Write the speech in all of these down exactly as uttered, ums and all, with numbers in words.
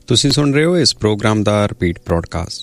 ਤੁਸੀਂ ਸੁਣ ਰਹੇ ਹੋ ਇਸ ਪ੍ਰੋਗਰਾਮ ਦਾ ਰਿਪੀਟ ਬ੍ਰੌਡਕਾਸਟ।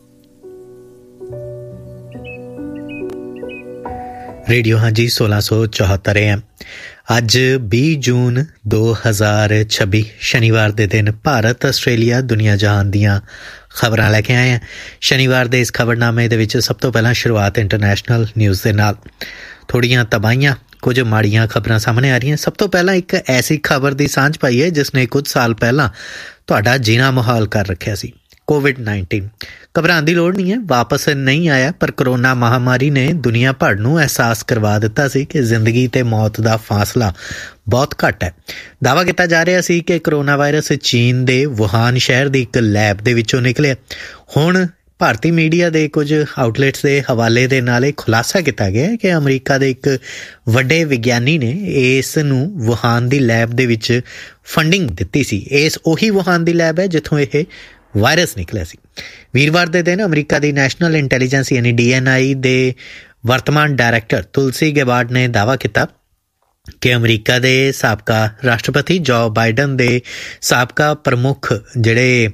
ਰੇਡੀਓ ਹਾਂਜੀ ਸੋਲਾਂ ਸੌ ਚੌਹੱਤਰ ਏ ਐਮ। ਅੱਜ ਵੀਹ ਜੂਨ ਦੋ ਹਜ਼ਾਰ ਛੱਬੀ ਸ਼ਨੀਵਾਰ ਦੇ ਦਿਨ ਭਾਰਤ, ਆਸਟ੍ਰੇਲੀਆ, ਦੁਨੀਆ ਜਹਾਨ ਦੀਆਂ ਖਬਰਾਂ ਲੈ ਕੇ ਆਏ ਹਾਂ। ਸ਼ਨੀਵਾਰ ਦੇ ਇਸ ਖਬਰਨਾਮੇ ਦੇ ਵਿੱਚ ਸਭ ਤੋਂ ਪਹਿਲਾਂ ਸ਼ੁਰੂਆਤ ਇੰਟਰਨੈਸ਼ਨਲ ਨਿਊਜ਼ ਦੇ ਨਾਲ। ਥੋੜ੍ਹੀਆਂ ਤਬਾਹੀਆਂ, ਕੁਝ ਮਾੜੀਆਂ ਖਬਰਾਂ ਸਾਹਮਣੇ ਆ ਰਹੀਆਂ। ਸਭ ਤੋਂ ਪਹਿਲਾਂ ਇੱਕ ਐਸੀ ਖਬਰ ਦੀ ਸਾਂਝ ਪਾਈ ਹੈ ਜਿਸ ਨੇ ਕੁਝ ਸਾਲ ਪਹਿਲਾਂ ਤੁਹਾਡਾ ਜੀਣਾ ਮੁਹਾਲ ਕਰ ਰੱਖਿਆ ਸੀ। Covid nineteen. ਘਬਰਾਉਣ ਦੀ ਲੋੜ ਨਹੀਂ ਹੈ, ਵਾਪਸ ਨਹੀਂ ਆਇਆ, ਪਰ ਕਰੋਨਾ ਮਹਾਮਾਰੀ ਨੇ ਦੁਨੀਆ ਭਰ ਨੂੰ ਅਹਿਸਾਸ ਕਰਵਾ ਦਿੱਤਾ ਸੀ ਕਿ ਜ਼ਿੰਦਗੀ ਤੇ ਮੌਤ ਦਾ ਫਾਸਲਾ ਬਹੁਤ ਘੱਟ ਹੈ। ਦਾਅਵਾ ਕੀਤਾ ਜਾ ਰਿਹਾ ਸੀ ਕਿ ਕਰੋਨਾ ਵਾਇਰਸ ਚੀਨ ਦੇ ਵੁਹਾਨ ਸ਼ਹਿਰ ਦੀ ਇੱਕ ਲੈਬ ਦੇ ਵਿੱਚੋਂ ਨਿਕਲਿਆ। ਹੁਣ ਭਾਰਤੀ ਮੀਡੀਆ ਦੇ ਕੁਝ ਆਊਟਲੈਟਸ ਦੇ ਹਵਾਲੇ ਦੇ ਨਾਲ ਇਹ ਖੁਲਾਸਾ ਕੀਤਾ ਗਿਆ ਕਿ ਅਮਰੀਕਾ ਦੇ ਇੱਕ ਵੱਡੇ ਵਿਗਿਆਨੀ ਨੇ ਇਸ ਨੂੰ ਵੁਹਾਨ ਦੀ ਲੈਬ ਦੇ ਵਿੱਚ ਫੰਡਿੰਗ ਦਿੱਤੀ ਸੀ। ਇਸ ਉਹੀ ਵੁਹਾਨ ਦੀ ਲੈਬ ਹੈ ਜਿੱਥੋਂ ਇਹ ਵਾਇਰਸ ਨਿਕਲਿਆ ਸੀ। ਵੀਰਵਾਰ ਦੇ ਦਿਨ ਅਮਰੀਕਾ ਦੀ ਨੈਸ਼ਨਲ ਇੰਟੈਲੀਜੈਂਸ ਯਾਨੀ ਡੀ ਐਨ ਆਈ ਦੇ ਵਰਤਮਾਨ ਡਾਇਰੈਕਟਰ ਤੁਲਸੀ ਗੈਬਾਰਡ ਨੇ ਦਾਅਵਾ ਕੀਤਾ ਕਿ ਅਮਰੀਕਾ ਦੇ ਸਾਬਕਾ ਰਾਸ਼ਟਰਪਤੀ ਜੋ ਬਾਈਡਨ ਦੇ ਸਾਬਕਾ ਪ੍ਰਮੁੱਖ ਜਿਹੜੇ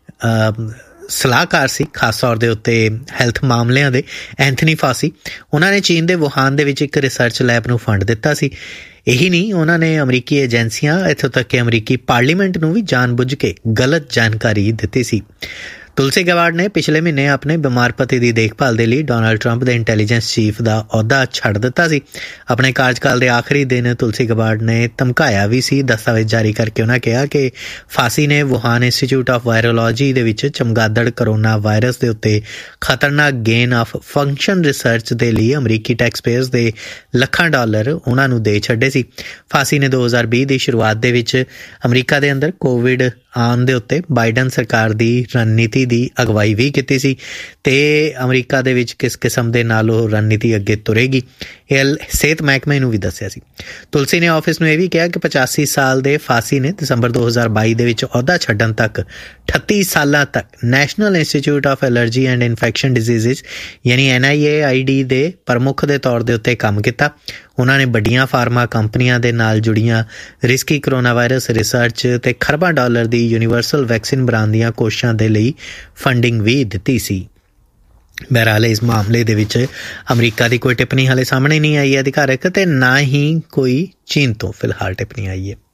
ਸਲਾਹਕਾਰ ਸੀ ਖਾਸ ਤੌਰ ਦੇ ਉੱਤੇ ਹੈਲਥ ਮਾਮਲਿਆਂ ਦੇ, ਐਂਥਨੀ ਫਾਸੀ, ਉਹਨਾਂ ਨੇ ਚੀਨ ਦੇ ਵੁਹਾਨ ਦੇ ਵਿੱਚ ਇੱਕ ਰਿਸਰਚ ਲੈਬ ਨੂੰ ਫੰਡ ਦਿੱਤਾ ਸੀ। ਇਹੀ ਨਹੀਂ, ਉਹਨਾਂ ਨੇ ਅਮਰੀਕੀ ਏਜੰਸੀਆਂ, ਇੱਥੋਂ ਤੱਕ ਕਿ ਅਮਰੀਕੀ ਪਾਰਲੀਮੈਂਟ ਨੂੰ ਵੀ ਜਾਣ ਬੁੱਝ ਕੇ ਗਲਤ ਜਾਣਕਾਰੀ ਦਿੱਤੀ ਸੀ। ਤੁਲਸੀ ਗੈਬਾਰਡ ਨੇ ਪਿਛਲੇ ਮਹੀਨੇ ਆਪਣੇ ਬਿਮਾਰ ਪਤੀ ਦੀ ਦੇਖਭਾਲ ਦੇ ਲਈ ਡੋਨਾਲਡ ਟਰੰਪ ਦੇ ਇੰਟੈਲੀਜੈਂਸ ਚੀਫ ਦਾ ਅਹੁਦਾ ਛੱਡ ਦਿੱਤਾ ਸੀ। ਆਪਣੇ ਕਾਰਜਕਾਲ ਦੇ ਆਖਰੀ ਦਿਨ ਤੁਲਸੀ ਗੈਬਾਰਡ ਨੇ ਧਮਕਾਇਆ ਵੀ ਸੀ। ਦਸਤਾਵੇਜ਼ ਜਾਰੀ ਕਰਕੇ ਉਹਨਾਂ ਕਿਹਾ ਕਿ ਫਾਸੀ ਨੇ ਵੁਹਾਨ ਇੰਸਟੀਚਿਊਟ ਆਫ ਵਾਇਰੋਲੋਜੀ ਦੇ ਵਿੱਚ ਚਮਗਾਦੜ ਕਰੋਨਾ ਵਾਇਰਸ ਦੇ ਉੱਤੇ ਖਤਰਨਾਕ ਗੇਨ ਆਫ ਫੰਕਸ਼ਨ ਰਿਸਰਚ ਦੇ ਲਈ ਅਮਰੀਕੀ ਟੈਕਸਪੇਅਰਸ ਦੇ ਲੱਖਾਂ ਡਾਲਰ ਉਹਨਾਂ ਨੂੰ ਦੇ ਛੱਡੇ ਸੀ। ਫਾਸੀ ਨੇ ਦੋ ਹਜ਼ਾਰ ਵੀਹ ਦੀ ਸ਼ੁਰੂਆਤ ਦੇ ਵਿੱਚ ਅਮਰੀਕਾ ਦੇ ਅੰਦਰ ਕੋਵਿਡ ਆਉਣ ਦੇ ਉੱਤੇ ਬਾਈਡਨ ਸਰਕਾਰ ਦੀ ਰਣਨੀਤੀ ਦੀ ਅਗਵਾਈ ਵੀ ਕੀਤੀ ਸੀ ਤੇ ਅਮਰੀਕਾ ਦੇ ਵਿੱਚ ਕਿਸ ਕਿਸਮ ਦੇ ਨਾਲ ਉਹ ਰਣਨੀਤੀ ਅੱਗੇ ਤੁਰੇਗੀ ਇਹ ਸਿਹਤ ਮਹਿਕਮੇ ਨੂੰ ਵੀ ਦੱਸਿਆ ਸੀ। ਤੁਲਸੀ ਨੇ ਆਫਿਸ ਨੂੰ ਇਹ ਵੀ ਕਿਹਾ ਕਿ ਪਚਾਸੀ ਸਾਲ ਦੇ ਫਾਸੀ ਨੇ ਦਸੰਬਰ ਦੋ ਹਜ਼ਾਰ ਬਾਈ ਦੇ ਵਿੱਚ ਅਹੁਦਾ ਛੱਡਣ ਤੱਕ ਅਠੱਤੀ ਸਾਲਾਂ ਤੱਕ national institute of allergy and infection ਡਿਜ਼ੀਜ਼ਜ਼ ਯਾਨੀ ਐਨ ਆਈ ਏ ਆਈ ਡੀ ਦੇ ਪ੍ਰਮੁੱਖ ਦੇ ਤੌਰ ਦੇ ਉੱਤੇ ਕੰਮ ਕੀਤਾ। ਉਹਨਾਂ ਨੇ ਵੱਡੀਆਂ ਫਾਰਮਾ ਕੰਪਨੀਆਂ ਦੇ ਨਾਲ ਜੁੜੀਆਂ ਰਿਸਕੀ ਕਰੋਨਾ ਵਾਇਰਸ ਰਿਸਰਚ ਤੇ ਖਰਬਾਂ ਡਾਲਰ ਦੀ ਯੂਨੀਵਰਸਲ ਵੈਕਸੀਨ ਬਣਾਉਣ ਦੀਆਂ ਕੋਸ਼ਿਸ਼ਾਂ ਦੇ ਲਈ ਫੰਡਿੰਗ ਵੀ ਦਿੱਤੀ ਸੀ। ਬਹਰਹਾਲ ਇਸ ਮਾਮਲੇ ਦੇ ਵਿੱਚ ਅਮਰੀਕਾ ਦੀ ਕੋਈ ਟਿੱਪਣੀ ਹਾਲੇ ਸਾਹਮਣੇ ਨਹੀਂ ਆਈ ਹੈ ਅਧਿਕਾਰਕ, ਤੇ ਨਾ ਹੀ ਕੋਈ ਚੀਨ ਤੋਂ ਫਿਲਹਾਲ ਟਿੱਪਣੀ ਆਈ ਹੈ।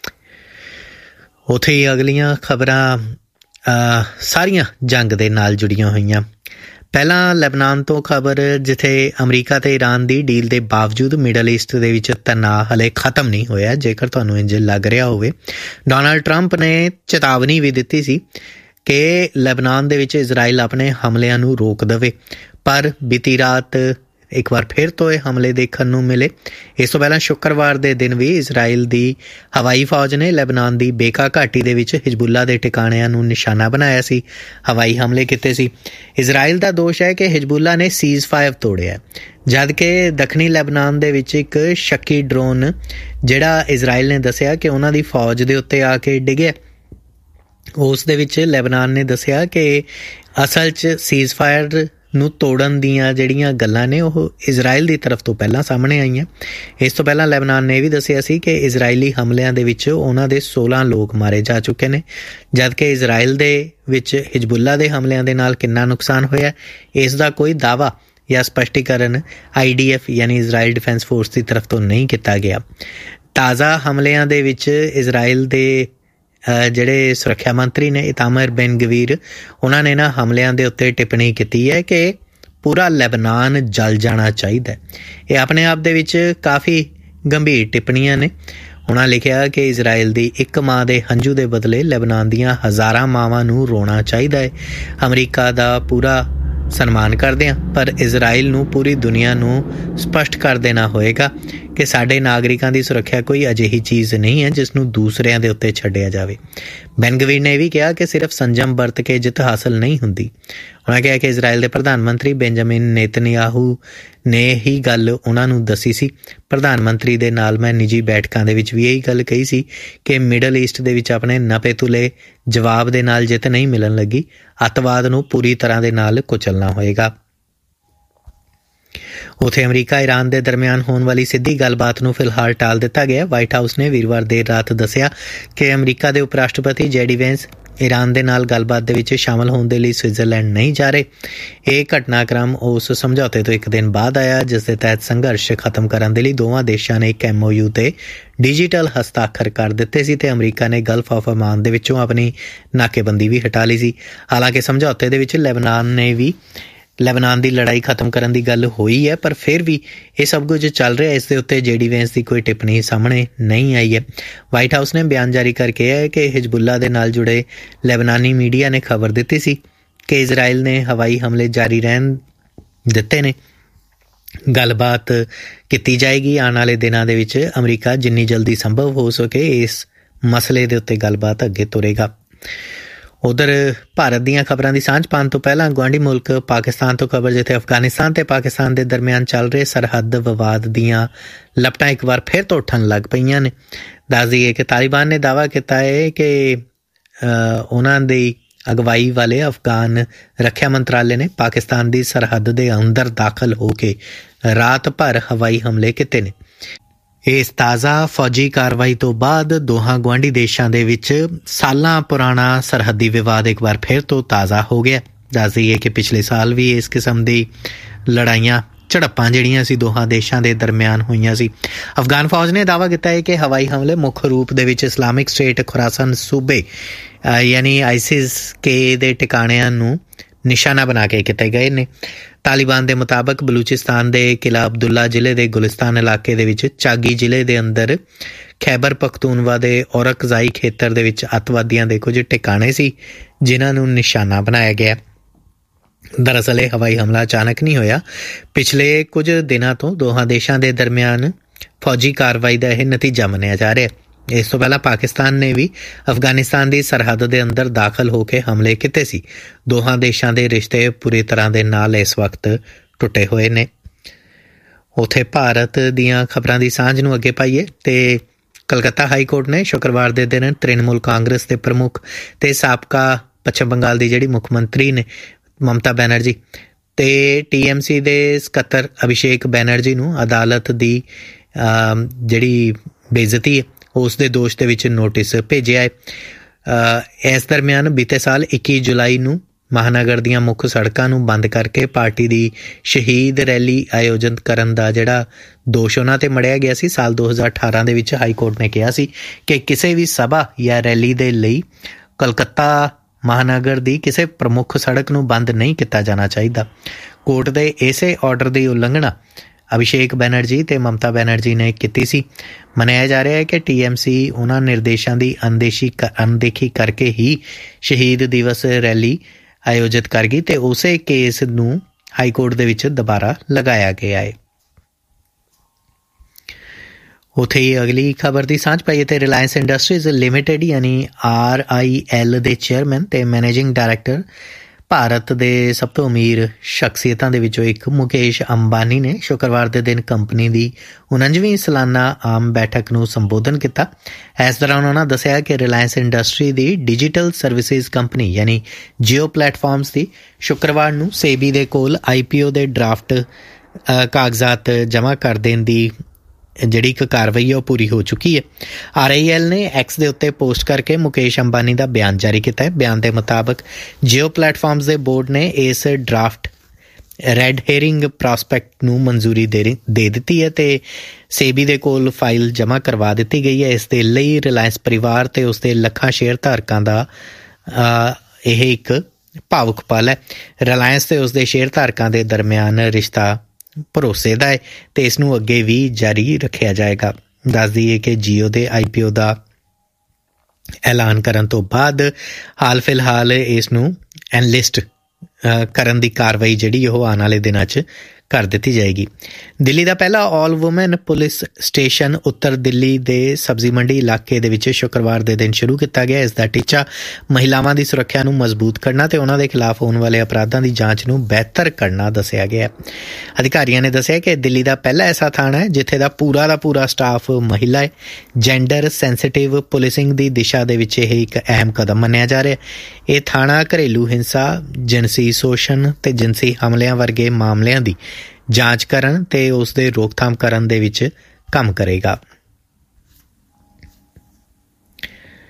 ਉੱਥੇ ਹੀ ਅਗਲੀਆਂ ਖਬਰਾਂ ਸਾਰੀਆਂ ਜੰਗ ਦੇ ਨਾਲ ਜੁੜੀਆਂ ਹੋਈਆਂ। ਪਹਿਲਾਂ ਲੈਬਨਾਨ ਤੋਂ ਖਬਰ, ਜਿੱਥੇ ਅਮਰੀਕਾ ਤੇ ਈਰਾਨ ਦੀ ਡੀਲ ਦੇ ਬਾਵਜੂਦ ਮਿਡਲ ਈਸਟ ਦੇ ਵਿੱਚ ਤਣਾਅ ਹਲੇ ਖਤਮ ਨਹੀਂ ਹੋਇਆ। ਜੇਕਰ ਤੁਹਾਨੂੰ ਇੰਝ ਲੱਗ ਰਿਹਾ ਹੋਵੇ, ਡੋਨਾਲਡ ਟਰੰਪ ਨੇ ਚੇਤਾਵਨੀ ਵੀ ਦਿੱਤੀ ਸੀ ਕਿ ਲੈਬਨਾਨ ਦੇ ਵਿੱਚ ਇਜ਼ਰਾਈਲ ਆਪਣੇ ਹਮਲਿਆਂ ਨੂੰ ਰੋਕ ਦੇਵੇ, ਪਰ ਬੀਤੀ ਰਾਤ ਇੱਕ ਵਾਰ ਫਿਰ ਤੋਂ ਇਹ ਹਮਲੇ ਦੇਖਣ ਨੂੰ ਮਿਲੇ। ਇਸ ਤੋਂ ਪਹਿਲਾਂ ਸ਼ੁੱਕਰਵਾਰ ਦੇ ਦਿਨ ਵੀ ਇਜ਼ਰਾਈਲ ਦੀ ਹਵਾਈ ਫੌਜ ਨੇ ਲੈਬਨਾਨ ਦੀ ਬੇਕਾ ਘਾਟੀ ਦੇ ਵਿੱਚ ਹਿਜ਼ਬੁੱਲਾ ਦੇ ਟਿਕਾਣਿਆਂ ਨੂੰ ਨਿਸ਼ਾਨਾ ਬਣਾਇਆ ਸੀ, ਹਵਾਈ ਹਮਲੇ ਕੀਤੇ ਸੀ। ਇਜ਼ਰਾਈਲ ਦਾ ਦੋਸ਼ ਹੈ ਕਿ ਹਿਜ਼ਬੁੱਲਾ ਨੇ ਸੀਜ਼ ਫਾਇਰ ਤੋੜਿਆ, ਜਦ ਕਿ ਦੱਖਣੀ ਲੈਬਨਾਨ ਦੇ ਵਿੱਚ ਇੱਕ ਸ਼ੱਕੀ ਡਰੋਨ ਜਿਹੜਾ ਇਜ਼ਰਾਈਲ ਨੇ ਦੱਸਿਆ ਕਿ ਉਹਨਾਂ ਦੀ ਫੌਜ ਦੇ ਉੱਤੇ ਆ ਕੇ ਡਿੱਗਿਆ, ਉਸ ਦੇ ਵਿੱਚ ਲੈਬਨਾਨ ਨੇ ਦੱਸਿਆ ਕਿ ਅਸਲ 'ਚ ਸੀਜ਼ ਫਾਇਰ ਨੂੰ ਤੋੜਨ ਦੀਆਂ ਜਿਹੜੀਆਂ ਗੱਲਾਂ ਨੇ ਉਹ ਇਜ਼ਰਾਈਲ ਦੀ ਤਰਫ ਤੋਂ ਪਹਿਲਾਂ ਸਾਹਮਣੇ ਆਈਆਂ। ਇਸ ਤੋਂ ਪਹਿਲਾਂ ਲੈਬਨਾਨ ਨੇ ਇਹ ਵੀ ਦੱਸਿਆ ਸੀ ਕਿ ਇਜ਼ਰਾਈਲੀ ਹਮਲਿਆਂ ਦੇ ਵਿੱਚ ਉਹਨਾਂ ਦੇ ਸੋਲਾਂ ਲੋਕ ਮਾਰੇ ਜਾ ਚੁੱਕੇ ਨੇ, ਜਦਕਿ ਇਜ਼ਰਾਈਲ ਦੇ ਵਿੱਚ ਹਿਜ਼ਬੁੱਲਾ ਦੇ ਹਮਲਿਆਂ ਦੇ ਨਾਲ ਕਿੰਨਾ ਨੁਕਸਾਨ ਹੋਇਆ ਇਸ ਦਾ ਕੋਈ ਦਾਅਵਾ ਜਾਂ ਸਪਸ਼ਟੀਕਰਨ ਆਈ ਡੀ ਐਫ ਯਾਨੀ ਇਜ਼ਰਾਈਲ ਡਿਫੈਂਸ ਫੋਰਸ ਦੀ ਤਰਫ ਤੋਂ ਨਹੀਂ ਕੀਤਾ ਗਿਆ। ਤਾਜ਼ਾ ਹਮਲਿਆਂ ਦੇ ਵਿੱਚ ਇਜ਼ਰਾਈਲ ਦੇ ਜਿਹੜੇ ਸੁਰੱਖਿਆ ਮੰਤਰੀ ਨੇ ਇਤਾਮਰ ਬੈਨ ਗਵੀਰ, ਉਹਨਾਂ ਨੇ ਨਾ ਹਮਲਿਆਂ ਦੇ ਉੱਤੇ ਟਿੱਪਣੀ ਕੀਤੀ ਹੈ ਕਿ ਪੂਰਾ ਲੈਬਨਾਨ ਜਲ ਜਾਣਾ ਚਾਹੀਦਾ। ਇਹ ਆਪਣੇ ਆਪ ਦੇ ਵਿੱਚ ਕਾਫੀ ਗੰਭੀਰ ਟਿੱਪਣੀਆਂ ਨੇ। ਉਹਨਾਂ ਲਿਖਿਆ ਕਿ ਇਜ਼ਰਾਈਲ ਦੀ ਇੱਕ ਮਾਂ ਦੇ ਹੰਝੂ ਦੇ ਬਦਲੇ ਲੈਬਨਾਨ ਦੀਆਂ ਹਜ਼ਾਰਾਂ ਮਾਵਾਂ ਨੂੰ ਰੋਣਾ ਚਾਹੀਦਾ ਹੈ। ਅਮਰੀਕਾ ਦਾ ਪੂਰਾ ਸਨਮਾਨ ਕਰਦੇ ਹਾਂ, ਪਰ ਇਜ਼ਰਾਈਲ ਨੂੰ ਪੂਰੀ ਦੁਨੀਆ ਨੂੰ ਸਪਸ਼ਟ ਕਰ ਦੇਣਾ ਹੋਏਗਾ ਕਿ ਸਾਡੇ ਨਾਗਰਿਕਾਂ ਦੀ ਸੁਰੱਖਿਆ ਕੋਈ ਅਜਿਹੀ ਚੀਜ਼ ਨਹੀਂ ਹੈ ਜਿਸ ਨੂੰ ਦੂਸਰਿਆਂ ਦੇ ਉੱਤੇ ਛੱਡਿਆ ਜਾਵੇ। ਬੈਨ ਗਵੀਰ ਨੇ ਇਹ ਵੀ ਕਿਹਾ ਕਿ ਸਿਰਫ ਸੰਜਮ ਵਰਤ ਕੇ ਜਿੱਤ ਹਾਸਲ ਨਹੀਂ ਹੁੰਦੀ। ਉਹਨਾਂ ਕਿਹਾ ਕਿ ਇਜ਼ਰਾਈਲ ਦੇ ਪ੍ਰਧਾਨ ਮੰਤਰੀ ਬੈਂਜਾਮਿਨ ਨੇਤਨਯਾਹੂ ਨੇ ਇਹੀ ਗੱਲ ਉਹਨਾਂ ਨੂੰ ਦੱਸੀ ਸੀ। ਪ੍ਰਧਾਨ ਮੰਤਰੀ ਦੇ ਨਾਲ ਮੈਂ ਨਿੱਜੀ ਬੈਠਕਾਂ ਦੇ ਵਿੱਚ ਵੀ ਇਹੀ ਗੱਲ ਕਹੀ ਸੀ ਕਿ ਮਿਡਲ ਈਸਟ ਦੇ ਵਿੱਚ ਆਪਣੇ ਨਪੇ ਤੁਲੇ ਜਵਾਬ ਦੇ ਨਾਲ ਜਿੱਤ ਨਹੀਂ ਮਿਲਣ ਲੱਗੀ, ਅੱਤਵਾਦ ਨੂੰ ਪੂਰੀ ਤਰ੍ਹਾਂ ਦੇ ਨਾਲ ਕੁਚਲਣਾ ਹੋਏਗਾ। ਉੱਥੇ ਅਮਰੀਕਾ ਈਰਾਨ ਦੇ ਦਰਮਿਆਨ ਹੋਣ ਵਾਲੀ ਸਿੱਧੀ ਗੱਲਬਾਤ ਨੂੰ ਫਿਲਹਾਲ ਟਾਲ ਦਿੱਤਾ ਗਿਆ। ਵਾਈਟ ਹਾਊਸ ਨੇ ਵੀਰਵਾਰ ਦੇਰ ਰਾਤ ਦੱਸਿਆ ਕਿ ਅਮਰੀਕਾ ਦੇ ਉਪ ਰਾਸ਼ਟਰਪਤੀ ਜੈਡੀ ਵੈਂਸ ईरान दे नाल गलबात दे विच शामिल होने दे लई स्विट्ज़रलैंड नहीं जा रहे। ये घटनाक्रम उस समझौते तो एक दिन बाद आया जिस दे तहत संघर्ष खत्म करन दे लई दोवां देशां ने एक एम ओ यू ते डिजिटल हस्ताक्षर कर दिते सी ते अमरीका ने गल्फ ऑफ ओमान दे विचों अपनी नाकेबंदी भी हटा ली सी। हालांकि समझौते दे विच लेबनान ने भी लेबनान की लड़ाई खत्म करने की गल हुई है, पर फिर भी ये सब कुछ चल रहा है। इस दे उत्ते जे डी वैंस की कोई टिप्पणी सामने नहीं आई है। वाइट हाउस ने बयान जारी करके है कि हिजबुल्ला दे नाल जुड़े लेबनानी मीडिया ने खबर दी सी कि इजराइल ने हवाई हमले जारी रहन दिते ने। गलबात की जाएगी आने वाले दिनों के विच अमरीका जिन्नी जल्दी संभव हो सके इस मसले के उत्ते गलबात अगे तुरेगा। उधर भारत दीयां खबरां दी सांझ पाउण तो पहलां गुआंढी मुल्क पाकिस्तान तो खबर जिथे अफगानिस्तान ते पाकिस्तान दे दरमियान चल रहे सरहद विवाद दीयां लपटां एक बार फिर तो उठन लग पईयां ने। दस दईए कि तालिबान ने दावा किया है कि उन्हां दी अगवाई वाले अफगान रक्षा मंत्रालय ने पाकिस्तान की सरहद के अंदर दाखिल होके रात भर हवाई हमले किए ने। इस ताज़ा फौजी कार्रवाई तो बाद दोहां गुआंढी देशों के विच सालां पुराना सरहदी विवाद एक बार फिर तो ताज़ा हो गया। दस दईए कि पिछले साल भी इस किस्म की लड़ाइयां झड़प्पां जिहड़ियां सी दोहां देशों के दरमियान होईयां सी। अफगान फौज ने दावा किया है कि हवाई हमले मुख रूप दे विच इस्लामिक स्टेट खुरासन सूबे यानी आईसिस के दे ठिकाणिਆਂ ਨੂੰ निशाना बना के किए गए ने। तालिबान के मुताबिक बलूचिस्तान के किला अब्दुल्ला जिले के गुलिस्तान इलाके दे विच चागी जिले के अंदर खैबर पख्तूनवा के औरकजाई खेतर दे विच अतवादियों के कुछ ठिकाने सी जिन्हों निशाना बनाया गया। दरअसल यह हवाई हमला अचानक नहीं होया, पिछले कुछ दिनों तो दोहां देशों के दरमियान फौजी कार्रवाई का यह नतीजा मनिया जा रहा है। इस तो पहला पाकिस्तान ने भी अफगानिस्तान की सरहद के अंदर दाखिल होकर हमले किए सी। दोहां देशों के रिश्ते पूरी तरह के नाल इस वक्त टुटे हुए ने। उत्थे भारत दीयां खबरां दी सांझ नूं अगे पाईए ते कलकत्ता हाई कोर्ट ने शुक्रवार के दिन तृणमूल कांग्रेस के प्रमुख ते साबका पश्चिम बंगाल की जिहड़ी मुख मंत्री ने ममता बैनर्जी ते टी एम सी के सकत्तर अभिषेक बैनर्जी नूं अदालत की जिहड़ी बेइज्जती है उस दे दोष दे विच नोटिस भेजिया है। इस दरमियान बीते साल इक्की जुलाई नूं महानगर दीयां मुख सड़कां नूं बंद करके पार्टी दी शहीद रैली आयोजित करन दा जिहड़ा दोष उन्हां ते मड़िया गया सी। साल दो हज़ार अठारह दे विच हाई कोर्ट ने कहा सी कि किसी भी सभा या रैली दे लई कलकत्ता महानगर दी किसी प्रमुख सड़क नूं बंद नहीं किया जाना चाहिए। कोर्ट दे इसे ऑर्डर की उलंघना अभिषेक बैनर्जी ते ममता बैनर्जी ने की सी। मनाया जा रहा है कि टी एम सी उन्हां निर्देशों की अनदेखी अनदेखी करके ही शहीद दिवस रैली आयोजित कर गई ते उसे केस नूं हाई कोर्ट दे विच दोबारा लगाया गया है। उत्थे ही अगली खबर की सांझ पाईए ते रिलायंस इंडस्ट्रीज लिमिटेड यानी आर आई एल के चेयरमैन ते मैनेजिंग डायरैक्टर भारत के सब तो अमीर शख्सियतां दे विचों एक मुकेश अंबानी ने शुक्रवार के दिन कंपनी की उनंजवीं सालाना आम बैठक नूं संबोधन किया। इस दौरान उन्होंने दस्सिया कि रिलायंस इंडस्ट्री की डिजिटल सर्विसेज कंपनी यानी जियो प्लेटफॉर्म्स की शुक्रवार नूं सेबी दे कोल आई पी ओ के ड्राफ्ट कागजात जमा कर देने की जिहड़ी एक कार्रवाई है वह पूरी हो चुकी है। आर आई एल ने एक्स के उत्ते पोस्ट करके मुकेश अंबानी का बयान जारी किया है। बयान के मुताबिक जियो प्लेटफॉर्म्स के बोर्ड ने इस ड्राफ्ट रैड हेरिंग प्रॉस्पैक्ट नूं मंजूरी दे दे दी है तो सेबी दे कोल फाइल जमा करवा दी गई है। इस दे लई रिलायंस परिवार ते उसके लखां शेयर धारकां दा यह एक भावुक पल है। रिलायंस ते उसके शेयर धारकां दे दरमियान रिश्ता भरोसे दा है ते इस नूं अगे भी जारी रखिया जाएगा। दस दईए कि जियो के आई पी ओ का ऐलान करन तो बाद हाल फिलहाल इस नूं एनलिस्ट करन दी कार्रवाई जिहड़ी ओह आने वाले दिनों च कर दी जाएगी। दिल्ली का पहला ऑल वुमेन पुलिस स्टेशन उत्तर दिल्ली के सब्जी मंडी इलाके दे विच शुक्रवार के दिन शुरू किया गया। इसका टीचा महिलावां की सुरक्षा नूं मजबूत करना ते उन्हां दे खिलाफ होने वाले अपराधों की जांच नूं बेहतर करना दस्सिया गया। अधिकारियों ने दस्सिया कि दिल्ली का पहला ऐसा थाना है जिथे दा पूरा दा पूरा स्टाफ महिला है। जेंडर सेंसिटिव पुलिसिंग की दिशा दे विच यह एक अहम कदम मन्निया जा रहा है। यह थाना घरेलू हिंसा जिनसी शोषण ते जिनसी हमलियां वर्गे मामलिਆਂ ਦੀ ਜਾਂਚ ਕਰਨ ਤੇ ਉਸ ਦੇ ਰੋਕਥਾਮ ਕਰਨ ਦੇ ਵਿੱਚ ਕੰਮ ਕਰੇਗਾ।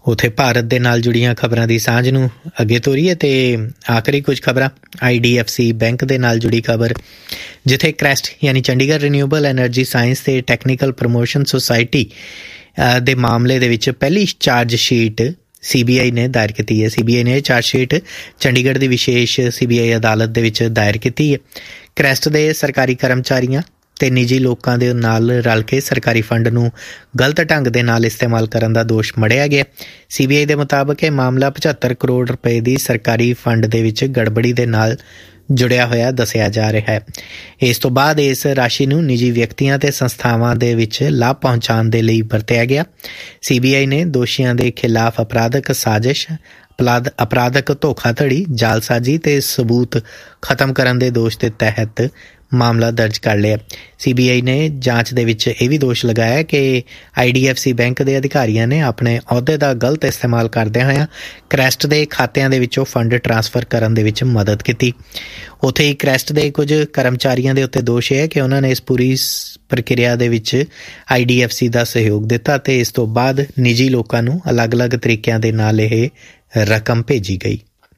ਉੱਥੇ ਭਾਰਤ ਦੇ ਨਾਲ ਜੁੜੀਆਂ ਖਬਰਾਂ ਦੀ ਸਾਂਝ ਨੂੰ ਅੱਗੇ ਤੋਰੀਏ ਤੇ ਆਖਰੀ ਕੁਝ ਖਬਰਾਂ I D F C bank ਦੇ ਨਾਲ ਜੁੜੀ ਖਬਰ, ਜਿੱਥੇ ਕ੍ਰੈਸਟ ਯਾਨੀ ਚੰਡੀਗੜ੍ਹ ਰੀਨਿਊਏਬਲ ਐਨਰਜੀ ਸਾਇੰਸ ਤੇ ਟੈਕਨੀਕਲ ਪ੍ਰਮੋਸ਼ਨ ਸੁਸਾਇਟੀ ਦੇ ਮਾਮਲੇ ਦੇ ਵਿੱਚ ਪਹਿਲੀ charge sheet C B I ਨੇ ਦਾਇਰ ਕੀਤੀ ਹੈ। ਸੀ ਬੀ ਆਈ ਨੇ ਇਹ ਚਾਰਜ ਸ਼ੀਟ ਚੰਡੀਗੜ੍ਹ ਦੀ ਵਿਸ਼ੇਸ਼ ਸੀ ਬੀ ਆਈ ਅਦਾਲਤ ਦੇ ਵਿੱਚ ਦਾਇਰ ਕੀਤੀ ਹੈ। ਕ੍ਰੈਸਟ ਦੇ ਸਰਕਾਰੀ ਕਰਮਚਾਰੀਆਂ ਤੇ ਨਿੱਜੀ ਲੋਕਾਂ ਦੇ ਨਾਲ ਰਲ ਕੇ ਸਰਕਾਰੀ ਫੰਡ ਨੂੰ ਗਲਤ ਢੰਗ ਦੇ ਨਾਲ ਇਸਤੇਮਾਲ ਕਰਨ ਦਾ ਦੋਸ਼ ਮੜਿਆ ਗਿਆ। ਸੀ ਬੀ ਆਈ ਦੇ ਮੁਤਾਬਕ ਇਹ ਮਾਮਲਾ ਪਝੱਤਰ ਕਰੋੜ ਰੁਪਏ ਦੀ ਸਰਕਾਰੀ ਫੰਡ ਦੇ ਵਿੱਚ ਗੜਬੜੀ ਦੇ ਨਾਲ ਜੁੜਿਆ ਹੋਇਆ ਦੱਸਿਆ ਜਾ ਰਿਹਾ ਹੈ। ਇਸ ਤੋਂ ਬਾਅਦ ਇਸ ਰਾਸ਼ੀ ਨੂੰ ਨਿੱਜੀ ਵਿਅਕਤੀਆਂ ਤੇ ਸੰਸਥਾਵਾਂ ਦੇ ਵਿੱਚ ਲਾਭ ਪਹੁੰਚਾਉਣ ਦੇ ਲਈ ਵਰਤਿਆ ਗਿਆ। ਸੀ ਬੀ ਆਈ ਨੇ ਦੋਸ਼ੀਆਂ ਦੇ ਖਿਲਾਫ ਅਪਰਾਧਕ ਸਾਜ਼ਿਸ਼, ਅਪਰਾਧਕ ਧੋਖਾਧੜੀ, ਜਾਲਸਾਜ਼ੀ ਤੇ ਸਬੂਤ ਖਤਮ ਕਰਨ ਦੇ ਦੋਸ਼ ਦੇ ਤਹਿਤ ਮਾਮਲਾ ਦਰਜ ਕਰ ਲਿਆ। ਸੀ ਬੀ ਆਈ ਨੇ ਜਾਂਚ ਦੇ ਵਿੱਚ ਇਹ ਵੀ ਦੋਸ਼ ਲਗਾਇਆ ਕਿ I D F C bank ਦੇ ਅਧਿਕਾਰੀਆਂ ਨੇ ਆਪਣੇ ਅਹੁਦੇ ਦਾ ਗਲਤ ਇਸਤੇਮਾਲ ਕਰਦਿਆਂ ਹੋਇਆਂ ਕ੍ਰੈਸਟ ਦੇ ਖਾਤਿਆਂ ਦੇ ਵਿੱਚੋਂ ਫੰਡ ਟ੍ਰਾਂਸਫਰ ਕਰਨ ਦੇ ਵਿੱਚ ਮਦਦ ਕੀਤੀ। ਉੱਥੇ ਹੀ ਕ੍ਰੈਸਟ ਦੇ ਕੁਝ ਕਰਮਚਾਰੀਆਂ ਦੇ ਉੱਤੇ ਦੋਸ਼ ਹੈ ਕਿ ਉਹਨਾਂ ਨੇ ਇਸ ਪੂਰੀ ਪ੍ਰਕਿਰਿਆ ਦੇ ਵਿੱਚ ਆਈ ਡੀ ਐਫ ਸੀ ਦਾ ਸਹਿਯੋਗ ਦਿੱਤਾ ਤੇ ਇਸ ਤੋਂ ਬਾਅਦ ਨਿੱਜੀ ਲੋਕਾਂ ਨੂੰ ਅਲੱਗ-ਅਲੱਗ ਤਰੀਕਿਆਂ ਦੇ ਨਾਲ ਇਹ ਰਕਮ ਭੇਜੀ ਗਈ।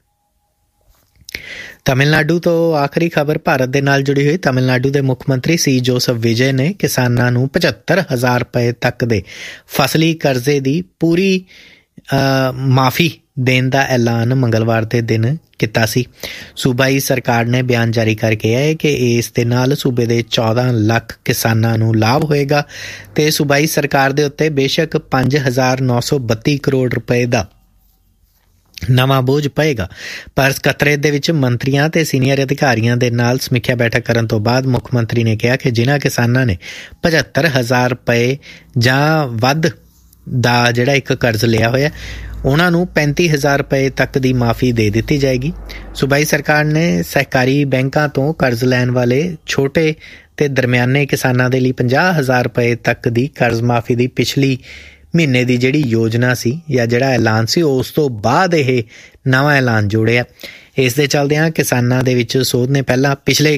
ਤਮਿਲਨਾਡੂ ਤੋਂ ਆਖਰੀ ਖਬਰ ਭਾਰਤ ਦੇ ਨਾਲ ਜੁੜੀ ਹੋਈ। ਤਮਿਲਨਾਡੂ ਦੇ ਮੁੱਖ ਮੰਤਰੀ ਸੀ ਜੋਸਫ ਵਿਜੇ ਨੇ ਕਿਸਾਨਾਂ ਨੂੰ ਪਝੱਤਰ ਹਜ਼ਾਰ ਰੁਪਏ ਤੱਕ ਦੇ ਫਸਲੀ ਕਰਜ਼ੇ ਦੀ ਪੂਰੀ ਮਾਫੀ ਦੇਣ ਦਾ ਐਲਾਨ ਮੰਗਲਵਾਰ ਦੇ ਦਿਨ ਕੀਤਾ ਸੀ। ਸੂਬਾਈ ਸਰਕਾਰ ਨੇ ਬਿਆਨ ਜਾਰੀ ਕਰਕੇ ਕਿਹਾ ਹੈ ਕਿ ਇਸ ਦੇ ਨਾਲ ਸੂਬੇ ਦੇ ਚੌਦਾਂ ਲੱਖ ਕਿਸਾਨਾਂ ਨੂੰ ਲਾਭ ਹੋਏਗਾ ਤੇ ਸੂਬਾਈ ਸਰਕਾਰ ਦੇ ਉੱਤੇ ਬੇਸ਼ੱਕ ਪੰਜ ਹਜ਼ਾਰ ਨੌ ਸੌ ਬੱਤੀ ਕਰੋੜ ਰੁਪਏ ਦਾ ਨਵਾਂ ਬੋਝ ਪਏਗਾ। ਪਰ ਸਕੱਤਰੇਤ ਦੇ ਵਿੱਚ ਮੰਤਰੀਆਂ ਤੇ ਸੀਨੀਅਰ ਅਧਿਕਾਰੀਆਂ ਦੇ ਨਾਲ ਸਮੀਖਿਆ ਬੈਠਕ ਕਰਨ ਤੋਂ ਬਾਅਦ ਮੁੱਖ ਮੰਤਰੀ ਨੇ ਕਿਹਾ ਕਿ ਜਿਨ੍ਹਾਂ ਕਿਸਾਨਾਂ ਨੇ ਪਝੱਤਰ ਹਜ਼ਾਰ ਰੁਪਏ ਜਾਂ ਵੱਧ ਦਾ ਜਿਹੜਾ ਇੱਕ ਕਰਜ਼ ਲਿਆ ਹੋਇਆ ਉਹਨਾਂ ਨੂੰ ਪੈਂਤੀ ਹਜ਼ਾਰ ਰੁਪਏ ਤੱਕ ਦੀ ਮਾਫੀ ਦੇ ਦਿੱਤੀ ਜਾਏਗੀ। ਸੂਬਾਈ ਸਰਕਾਰ ਨੇ ਸਹਿਕਾਰੀ ਬੈਂਕਾਂ ਤੋਂ ਕਰਜ਼ ਲੈਣ ਵਾਲੇ ਛੋਟੇ ਤੇ ਦਰਮਿਆਨੇ ਕਿਸਾਨਾਂ ਦੇ ਲਈ ਪੰਜਾਹ ਹਜ਼ਾਰ ਰੁਪਏ ਤੱਕ ਦੀ ਕਰਜ਼ ਮਾਫੀ ਦੀ ਪਿਛਲੀ ਮਹੀਨੇ ਦੀ ਜਿਹੜੀ ਯੋਜਨਾ ਸੀ ਜਾਂ ਜਿਹੜਾ ਐਲਾਨ ਸੀ ਉਸ ਤੋਂ ਬਾਅਦ ਇਹ ਨਵਾਂ ਐਲਾਨ ਜੋੜਿਆ। ਇਸ ਦੇ ਚੱਲਦਿਆਂ ਕਿਸਾਨਾਂ ਦੇ ਵਿੱਚ ਸੋਧ ਨੇ ਪਹਿਲਾਂ ਪਿਛਲੇ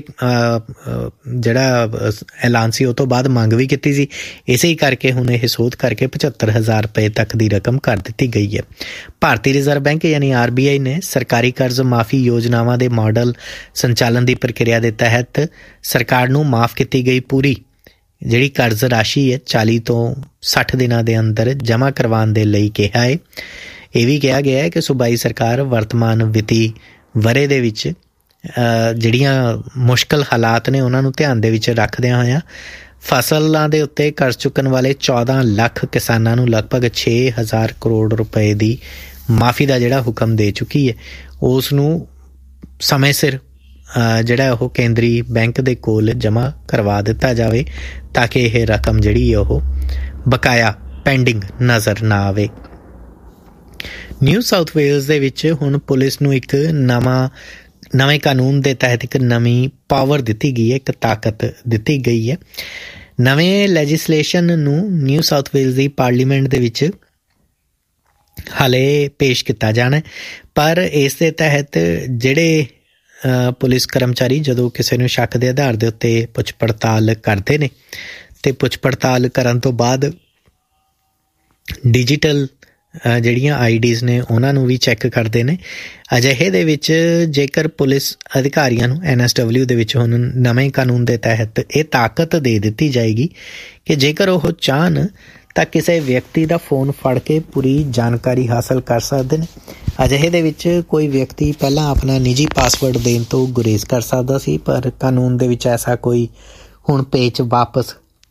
ਜਿਹੜਾ ਐਲਾਨ ਸੀ ਉਹ ਤੋਂ ਬਾਅਦ ਮੰਗ ਵੀ ਕੀਤੀ ਸੀ। ਇਸੇ ਹੀ ਕਰਕੇ ਹੁਣ ਇਹ ਸੋਧ ਕਰਕੇ ਪਝੱਤਰ ਹਜ਼ਾਰ ਰੁਪਏ ਤੱਕ ਦੀ ਰਕਮ ਕਰ ਦਿੱਤੀ ਗਈ ਹੈ। ਭਾਰਤੀ ਰਿਜ਼ਰਵ ਬੈਂਕ ਯਾਨੀ ਆਰ ਬੀ ਆਈ ਨੇ ਸਰਕਾਰੀ ਕਰਜ਼ ਮਾਫੀ ਯੋਜਨਾਵਾਂ ਦੇ ਮਾਡਲ ਸੰਚਾਲਨ ਦੀ ਪ੍ਰਕਿਰਿਆ ਦੇ ਤਹਿਤ ਸਰਕਾਰ ਨੂੰ ਮਾਫ ਕੀਤੀ ਗਈ ਪੂਰੀ ਜਿਹੜੀ ਕਰਜ਼ ਰਾਸ਼ੀ ਹੈ ਚਾਲੀ ਤੋਂ ਸੱਠ ਦਿਨਾਂ ਦੇ ਅੰਦਰ ਜਮ੍ਹਾਂ ਕਰਵਾਉਣ ਦੇ ਲਈ ਕਿਹਾ ਹੈ। ਇਹ ਵੀ ਕਿਹਾ ਗਿਆ ਹੈ ਕਿ ਸੂਬਾਈ ਸਰਕਾਰ ਵਰਤਮਾਨ ਵਿੱਤੀ ਵਰ੍ਹੇ ਦੇ ਵਿੱਚ ਜਿਹੜੀਆਂ ਮੁਸ਼ਕਲ ਹਾਲਾਤ ਨੇ ਉਹਨਾਂ ਨੂੰ ਧਿਆਨ ਦੇ ਵਿੱਚ ਰੱਖਦਿਆਂ ਹੋਇਆਂ ਫਸਲਾਂ ਦੇ ਉੱਤੇ ਕਰਜ਼ ਚੁੱਕਣ ਵਾਲੇ ਚੌਦਾਂ ਲੱਖ ਕਿਸਾਨਾਂ ਨੂੰ ਲਗਭਗ ਛੇ ਹਜ਼ਾਰ ਕਰੋੜ ਰੁਪਏ ਦੀ ਮਾਫੀ ਦਾ ਜਿਹੜਾ ਹੁਕਮ ਦੇ ਚੁੱਕੀ ਹੈ। ਉਸ ਨੂੰ ਸਮੇਂ ਸਿਰ ਜਿਹੜਾ ਉਹ ਕੇਂਦਰੀ ਬੈਂਕ ਦੇ ਕੋਲ ਜਮ੍ਹਾਂ ਕਰਵਾ ਦਿੱਤਾ ਜਾਵੇ ਤਾਂ ਕਿ ਇਹ ਰਕਮ ਜਿਹੜੀ ਉਹ ਬਕਾਇਆ ਪੈਂਡਿੰਗ ਨਜ਼ਰ ਨਾ ਆਵੇ। ਨਿਊ ਸਾਊਥ ਵੇਲਜ਼ ਦੇ ਵਿੱਚ ਹੁਣ ਪੁਲਿਸ ਨੂੰ ਇੱਕ ਨਵਾਂ ਨਵੇਂ ਕਾਨੂੰਨ ਦੇ ਤਹਿਤ ਇੱਕ ਨਵੀਂ ਪਾਵਰ ਦਿੱਤੀ ਗਈ ਹੈ, ਇੱਕ ਤਾਕਤ ਦਿੱਤੀ ਗਈ ਹੈ। ਨਵੇਂ ਲੈਜਿਸਲੇਸ਼ਨ ਨੂੰ ਨਿਊ ਸਾਊਥ ਵੇਲਜ਼ ਦੀ ਪਾਰਲੀਮੈਂਟ ਦੇ ਵਿੱਚ ਹਾਲੇ ਪੇਸ਼ ਕੀਤਾ ਜਾਣਾ, ਪਰ ਇਸ ਦੇ ਤਹਿਤ ਜਿਹੜੇ ਪੁਲਿਸ ਕਰਮਚਾਰੀ ਜਦੋਂ ਕਿਸੇ ਨੂੰ ਸ਼ੱਕ ਦੇ ਆਧਾਰ ਦੇ ਉੱਤੇ ਪੁੱਛ ਪੜਤਾਲ ਕਰਦੇ ਨੇ ਅਤੇ ਪੁੱਛ ਪੜਤਾਲ ਕਰਨ ਤੋਂ ਬਾਅਦ ਡਿਜੀਟਲ ਜਿਹੜੀਆਂ ਆਈ ਡੀਜ਼ ਨੇ ਉਹਨਾਂ ਨੂੰ ਵੀ ਚੈੱਕ ਕਰਦੇ ਨੇ। ਅਜਿਹੇ ਦੇ ਵਿੱਚ ਜੇਕਰ ਪੁਲਿਸ ਅਧਿਕਾਰੀਆਂ ਨੂੰ ਐਨ ਐਸ ਡਬਲਿਊ ਦੇ ਵਿੱਚ ਹੁਣ ਨਵੇਂ ਕਾਨੂੰਨ ਦੇ ਤਹਿਤ ਇਹ ਤਾਕਤ ਦੇ ਦਿੱਤੀ ਜਾਏਗੀ ਕਿ ਜੇਕਰ ਉਹ ਚਾਹਣ ਤਾਂ ਕਿਸੇ ਵਿਅਕਤੀ ਦਾ ਫੋਨ ਫੜ ਕੇ ਪੂਰੀ ਜਾਣਕਾਰੀ ਹਾਸਲ ਕਰ ਸਕਦੇ ਨੇ। ਅਜਿਹੇ ਦੇ ਵਿੱਚ ਕੋਈ ਵਿਅਕਤੀ ਪਹਿਲਾਂ ਆਪਣਾ ਨਿੱਜੀ ਪਾਸਵਰਡ ਦੇਣ ਤੋਂ ਗੁਰੇਜ਼ ਕਰ ਸਕਦਾ ਸੀ, ਪਰ ਕਾਨੂੰਨ ਦੇ ਵਿੱਚ ਐਸਾ ਕੋਈ ਹੁਣ ਪੇਚ ਵਾਪਸ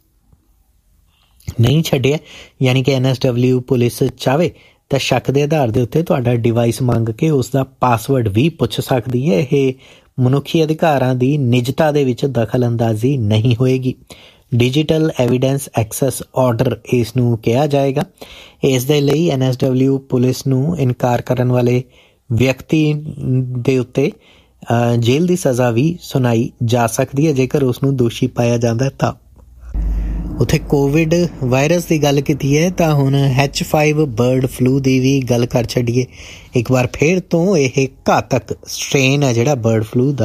ਨਹੀਂ ਛੱਡਿਆ। ਯਾਨੀ ਕਿ ਐਨ ਐਸ ਡਬਲਿਊ ਪੁਲਿਸ ਚਾਹਵੇ ਤਾਂ ਸ਼ੱਕ ਦੇ ਆਧਾਰ ਦੇ ਉੱਤੇ ਤੁਹਾਡਾ ਡਿਵਾਈਸ ਮੰਗ ਕੇ ਉਸ ਦਾ ਪਾਸਵਰਡ ਵੀ ਪੁੱਛ ਸਕਦੀ ਹੈ। ਇਹ ਮਨੁੱਖੀ ਅਧਿਕਾਰਾਂ ਦੀ ਨਿਜਤਾ ਦੇ ਵਿੱਚ ਦਖਲ ਅੰਦਾਜ਼ੀ ਨਹੀਂ ਹੋਏਗੀ। ਡਿਜੀਟਲ ਐਵੀਡੈਂਸ ਐਕਸੈਸ ਆਰਡਰ ਇਸ ਨੂੰ ਕਿਹਾ ਜਾਏਗਾ। ਇਸ ਦੇ ਲਈ ਐਨ ਐਸ ਡਬਲਿਊ ਪੁਲਿਸ ਨੂੰ ਇਨਕਾਰ ਕਰਨ ਵਾਲੇ ਵਿਅਕਤੀ ਦੇ ਉੱਤੇ ਜੇਲ੍ਹ ਦੀ ਸਜ਼ਾ ਵੀ ਸੁਣਾਈ ਜਾ ਸਕਦੀ ਹੈ ਜੇਕਰ ਉਸ ਨੂੰ ਦੋਸ਼ੀ ਪਾਇਆ ਜਾਂਦਾ ਤਾਂ। ਉੱਥੇ ਕੋਵਿਡ ਵਾਇਰਸ ਦੀ ਗੱਲ ਕੀਤੀ ਹੈ ਤਾਂ ਹੁਣ ਐਚ ਫਾਈਵ ਬਰਡ ਫਲੂ ਦੀ ਵੀ ਗੱਲ ਕਰ ਛੱਡੀਏ। ਇੱਕ ਵਾਰ ਫਿਰ ਤੋਂ ਇਹ ਘਾਤਕ ਸਟ੍ਰੇਨ ਹੈ ਜਿਹੜਾ ਬਰਡ ਫਲੂ ਦਾ